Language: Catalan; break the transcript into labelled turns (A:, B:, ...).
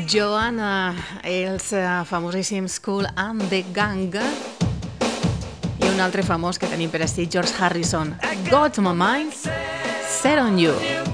A: Joanna, els famosíssims Kool and the Gang, i un altre famós que tenim per estit, George Harrison, Got My Mind Set on You.